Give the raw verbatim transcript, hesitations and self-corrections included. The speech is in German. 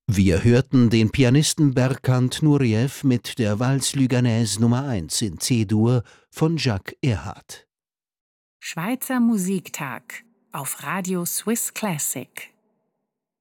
Wir hörten den Pianisten Berkant Nureyev mit der Valse luganaise Nummer eins in C-Dur von Jacques Erhardt. Schweizer Musiktag auf Radio Swiss Classic.